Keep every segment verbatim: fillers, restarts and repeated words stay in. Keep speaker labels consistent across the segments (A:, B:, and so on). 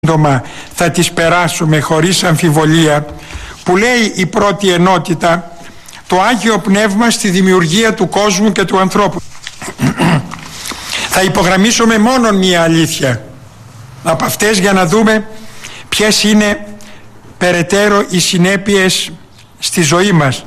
A: σύντομα θα τις περάσουμε χωρίς αμφιβολία, που λέει η πρώτη ενότητα το Άγιο Πνεύμα στη δημιουργία του κόσμου και του ανθρώπου. Θα υπογραμμίσουμε μόνο μία αλήθεια από αυτές για να δούμε ποιες είναι περαιτέρω οι συνέπειες στη ζωή μας.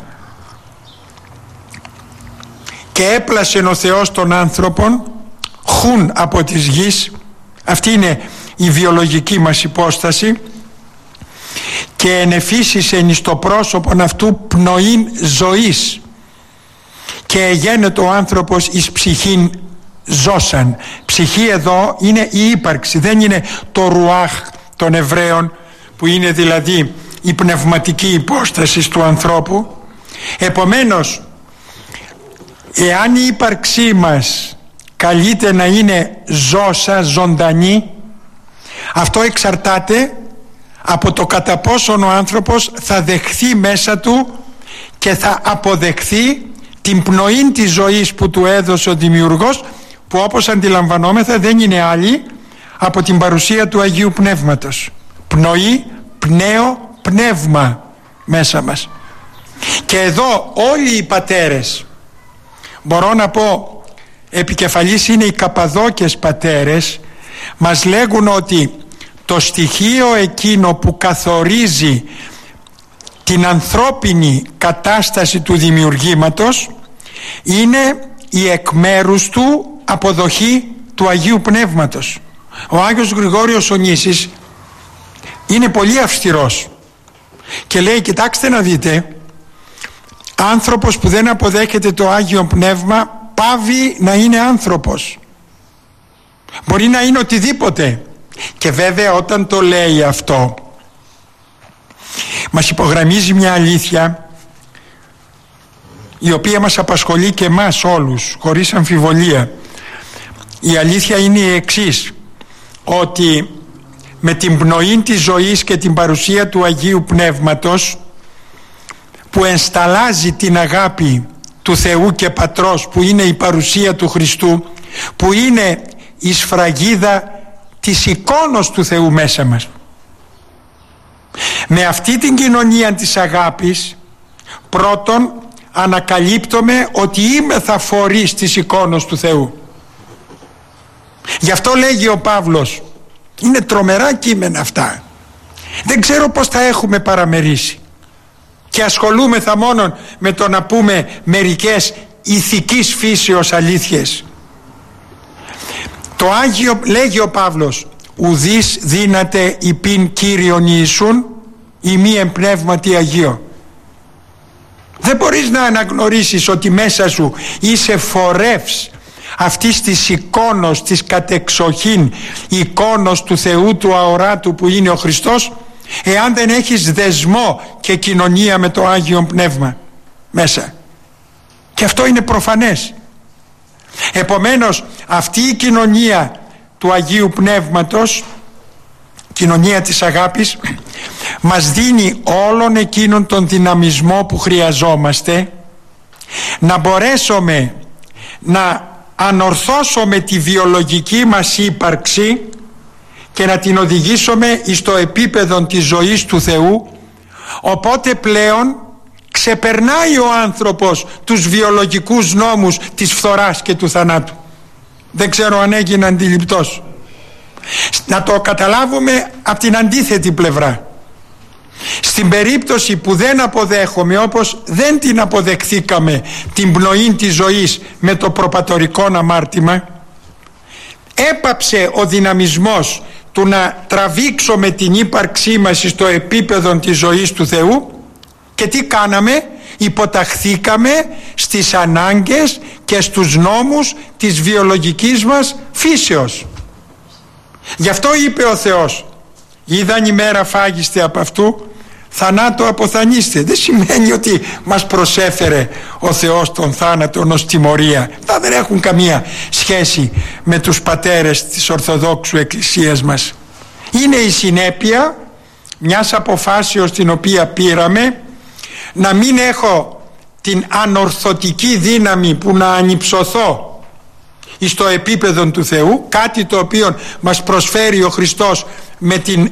A: Και έπλασε ο Θεός των άνθρωπων χουν από της γης, αυτή είναι η βιολογική μας υπόσταση, και ενεφύσισεν εις το πρόσωπον αυτού πνοήν ζωής, και εγένετο ο άνθρωπος εις ψυχήν ζώσαν. Ψυχή εδώ είναι η ύπαρξη, δεν είναι το ρουάχ των Εβραίων, που είναι δηλαδή η πνευματική υπόσταση του ανθρώπου. Επομένως, εάν η ύπαρξή μας καλείται να είναι ζώσα, ζωντανή, αυτό εξαρτάται από το κατά πόσον ο άνθρωπος θα δεχθεί μέσα του και θα αποδεχθεί την πνοή της ζωής που του έδωσε ο Δημιουργός, που όπως αντιλαμβανόμεθα δεν είναι άλλη από την παρουσία του Αγίου Πνεύματος. Πνοή, πνέο, πνεύμα μέσα μας. Και εδώ όλοι οι πατέρες, μπορώ να πω επικεφαλής είναι οι Καπαδόκες πατέρες, μας λέγουν ότι το στοιχείο εκείνο που καθορίζει την ανθρώπινη κατάσταση του δημιουργήματος είναι η εκ μέρους του αποδοχή του Αγίου Πνεύματος. Ο Άγιος Γρηγόριος ο Νήσης είναι πολύ αυστηρός και λέει, κοιτάξτε να δείτε, άνθρωπος που δεν αποδέχεται το Άγιο Πνεύμα πάβει να είναι άνθρωπος. Μπορεί να είναι οτιδήποτε. Και βέβαια όταν το λέει αυτό μας υπογραμμίζει μια αλήθεια η οποία μας απασχολεί και εμάς όλους χωρίς αμφιβολία. Η αλήθεια είναι η εξής, ότι με την πνοή της ζωής και την παρουσία του Αγίου Πνεύματος, που ενσταλάζει την αγάπη του Θεού και Πατρός, που είναι η παρουσία του Χριστού, που είναι η σφραγίδα της εικόνος του Θεού μέσα μας, με αυτή την κοινωνία της αγάπης πρώτον ανακαλύπτουμε ότι είμαι θα φορείς της εικόνος του Θεού. Γι' αυτό λέγει ο Παύλος, είναι τρομερά κείμενα αυτά, δεν ξέρω πως τα έχουμε παραμερίσει και ασχολούμεθα μόνο με το να πούμε μερικές ηθικής φύσεως αλήθειες. Το Άγιο, λέγει ο Παύλος, ουδείς δύναται υπήν Κύριον Ιησούν ή μη εμπνεύματι Αγίο. Δεν μπορείς να αναγνωρίσεις ότι μέσα σου είσαι φορεύς αυτής της εικόνος, της κατεξοχήν εικόνος του Θεού του αοράτου που είναι ο Χριστός, εάν δεν έχεις δεσμό και κοινωνία με το Άγιο Πνεύμα μέσα. Και αυτό είναι προφανές. Επομένως αυτή η κοινωνία του Αγίου Πνεύματος, κοινωνία της αγάπης, μας δίνει όλον εκείνον τον δυναμισμό που χρειαζόμαστε να μπορέσουμε να ανορθώσουμε τη βιολογική μας ύπαρξη και να την οδηγήσουμε στο επίπεδο της ζωής του Θεού, οπότε πλέον ξεπερνάει ο άνθρωπος τους βιολογικούς νόμους της φθοράς και του θανάτου. Δεν ξέρω αν έγινε αντιληπτός. Να το καταλάβουμε από την αντίθετη πλευρά. Στην περίπτωση που δεν αποδέχομαι, όπως δεν την αποδεχθήκαμε την πνοή της ζωής με το προπατορικό αμάρτημα, έπαψε ο δυναμισμός του να τραβήξουμε την ύπαρξή μας στο επίπεδο της ζωής του Θεού. Και τι κάναμε? Υποταχθήκαμε στις ανάγκες και στους νόμους της βιολογικής μας φύσεως. Γι' αυτό είπε ο Θεός, είδαν ημέρα φάγιστε από αυτού, θανάτω αποθανείστε. Δεν σημαίνει ότι μας προσέφερε ο Θεός τον θάνατο ως τιμωρία. Αυτά δεν έχουν καμία σχέση με τους πατέρες της Ορθοδόξου Εκκλησίας μας. Είναι η συνέπεια μιας αποφάσεως την οποία πήραμε, να μην έχω την ανορθωτική δύναμη που να ανυψωθώ στο επίπεδο του Θεού, κάτι το οποίο μας προσφέρει ο Χριστός με την